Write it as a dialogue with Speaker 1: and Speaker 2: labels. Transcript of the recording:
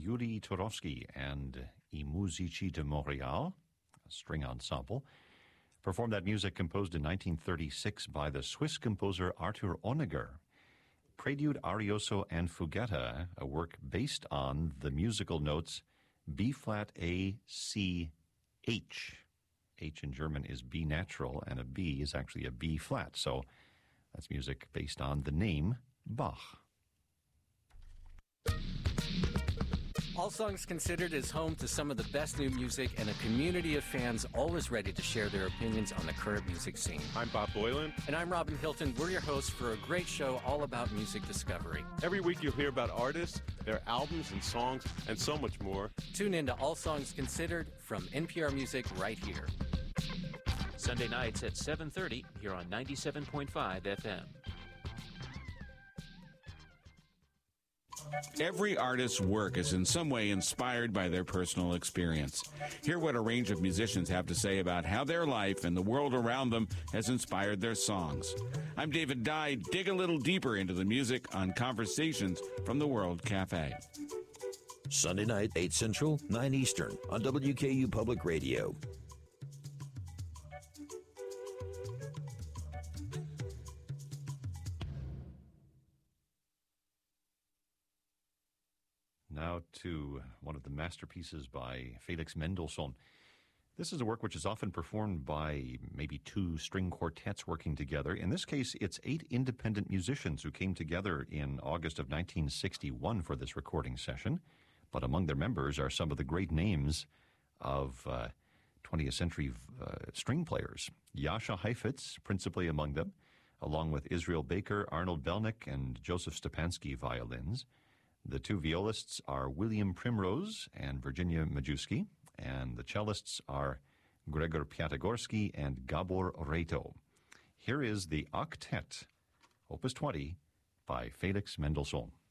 Speaker 1: Yuri Turovsky and I Musici de Montréal, a string ensemble, performed that music composed in 1936 by the Swiss composer Arthur Honegger. Prelude, Arioso, and Fugetta, a work based on the musical notes B-flat, A, C, H. H in German is B natural, and a B is actually a B-flat. So that's music based on the name Bach.
Speaker 2: All Songs Considered is home to some of the best new music and a community of fans always ready to share their opinions on the current music scene.
Speaker 3: I'm Bob Boylan.
Speaker 2: And I'm Robin Hilton. We're your hosts for a great show all about music discovery.
Speaker 3: Every week you'll hear about artists, their albums and songs, and so much more.
Speaker 2: Tune in to All Songs Considered from NPR Music right here.
Speaker 4: Sunday nights at 7:30 here on 97.5 FM.
Speaker 5: Every artist's work is in some way inspired by their personal experience. Hear what a range of musicians have to say about how their life and the world around them has inspired their songs. I'm David Dye. Dig a little deeper into the music on Conversations from the World Cafe.
Speaker 6: Sunday night, 8 Central, 9 Eastern on WKU Public Radio.
Speaker 1: Now to one of the masterpieces by Felix Mendelssohn. This is a work which is often performed by maybe two string quartets working together. In this case, it's 8 independent musicians who came together in August of 1961 for this recording session. But among their members are some of the great names of 20th century string players. Jascha Heifetz, principally among them, along with Israel Baker, Arnold Belnick, and Joseph Stepansky violins. The two violists are William Primrose and Virginia Majewski, and the cellists are Gregor Piatigorsky and Gabor Reto. Here is the Octet, Opus 20, by Felix Mendelssohn.